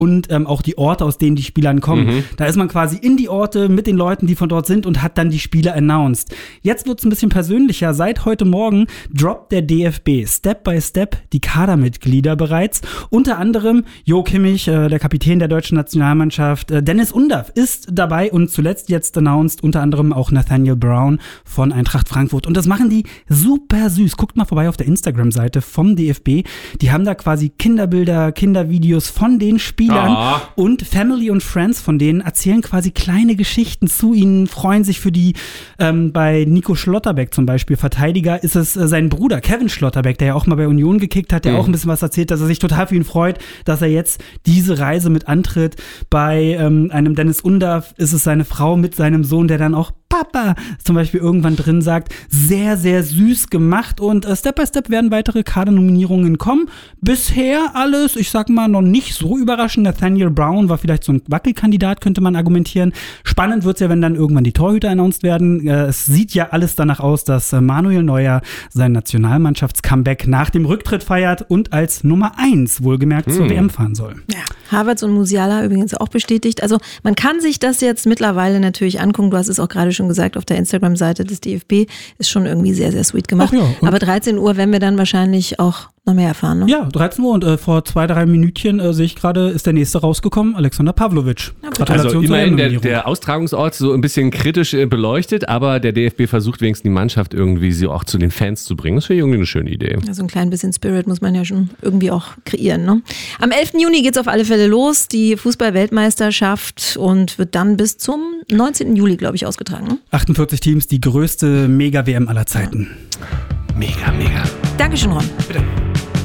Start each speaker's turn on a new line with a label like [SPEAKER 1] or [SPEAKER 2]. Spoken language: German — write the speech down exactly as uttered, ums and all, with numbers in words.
[SPEAKER 1] und ähm, auch die Orte, aus denen die Spieler kommen. Mhm. Da ist man quasi in die Orte mit den Leuten, die von dort sind und hat dann die Spiele announced. Jetzt wird es ein bisschen persönlicher. Seit heute Morgen droppt der D F B Step by Step die Kadermitglieder bereits. Unter anderem Jo Kimmich, äh, der Kapitän der deutschen Nationalmannschaft. Äh, Dennis Undaff ist dabei und zuletzt jetzt announced unter anderem auch Nathaniel Brown von Eintracht Frankfurt. Und das machen die super süß. Guckt mal vorbei auf der Instagram-Seite vom D F B. Die haben da quasi Kinderbilder, Kindervideos von den Spielern oh. und Family und Friends von denen erzählen quasi kleine Geschichten zu ihnen, freuen sich für die, ähm, bei Nico Schlotterbeck zum Beispiel, Verteidiger, ist es äh, sein Bruder Kevin Schlotterbeck, der ja auch mal bei Union gekickt hat, der mhm. auch ein bisschen was erzählt, dass er sich total für ihn freut, dass er jetzt diese Reise mit antritt. Bei ähm, einem Dennis Undaff ist es seine Frau mit seinem Sohn, der dann auch Papa zum Beispiel irgendwann drin sagt. Sehr, sehr süß gemacht und äh, Step by Step werden weitere Kadernominierungen kommen. Bisher alles, ich sag mal, noch nicht so überraschend. Nathaniel Brown war vielleicht so ein Wackelkandidat, könnte man argumentieren. Spannend wird's ja, wenn dann irgendwann die Torhüter announced werden. Äh, es sieht ja alles danach aus, dass äh, Manuel Neuer sein Nationalmannschafts-Comeback nach dem Rücktritt feiert und als Nummer eins wohlgemerkt hm. zur W M fahren soll.
[SPEAKER 2] Ja, Havertz und Musiala übrigens auch bestätigt. Also man kann sich das jetzt mittlerweile natürlich angucken. Du hast es auch gerade schon gesagt, auf der Instagram-Seite des D F B ist schon irgendwie sehr, sehr sweet gemacht. Ja, aber dreizehn Uhr werden wir dann wahrscheinlich auch noch mehr erfahren, ne?
[SPEAKER 1] Ja, dreizehn Uhr und äh, vor zwei, drei Minütchen äh, sehe ich gerade, ist der nächste rausgekommen, Alexander Pavlovic.
[SPEAKER 3] Ja, also immerhin der, der Austragungsort so ein bisschen kritisch äh, beleuchtet, aber der D F B versucht wenigstens die Mannschaft irgendwie sie auch zu den Fans zu bringen. Das finde ich irgendwie eine schöne Idee.
[SPEAKER 2] Ja, so ein klein bisschen Spirit muss man ja schon irgendwie auch kreieren, ne? Am elften Juni geht es auf alle Fälle los, die Fußball-Weltmeisterschaft, und wird dann bis zum neunzehnten Juli, glaube ich, ausgetragen. Ne?
[SPEAKER 1] achtundvierzig Teams, die größte Mega-W M aller Zeiten.
[SPEAKER 3] Ja. Mega, mega.
[SPEAKER 2] Dankeschön, Ron.
[SPEAKER 3] Bitte.